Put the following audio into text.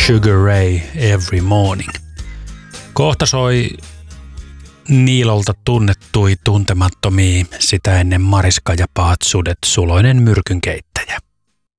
Sugar Ray Every Morning. Kohta soi Niilolta tunnettui tuntemattomia, sitä ennen Mariska ja pahat sudet, Suloinen myrkynkeittäjä.